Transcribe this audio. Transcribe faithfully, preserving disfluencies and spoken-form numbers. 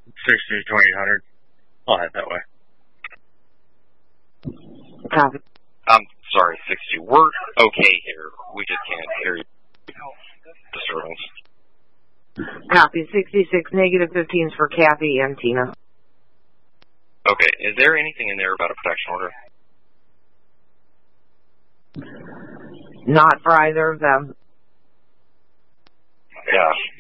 sixty, twenty-eight hundred. I'll head that way. Copy. I'm sorry, sixty. We're okay here. We just can't hear you. Disturbance. Copy. sixty-six, negative fifteens for Kathy and Tina. Okay, is there anything in there about a protection order? Not for either of them. Yeah.